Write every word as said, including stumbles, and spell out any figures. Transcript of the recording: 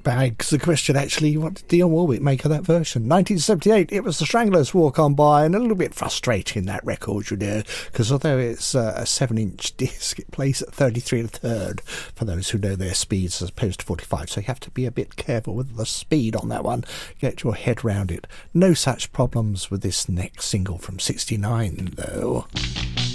begs the question, actually, what did Dionne Warwick make of that version? nineteen seventy-eight, it was the Stranglers, Walk On By, and a little bit frustrating, that record, you know, because although it's uh, a seven-inch disc, it plays at thirty-three and a third, for those who know their speeds, as opposed to forty-five, so you have to be a bit careful with the speed on that one, get your head round it. No such problems with this next single from sixty-nine, though.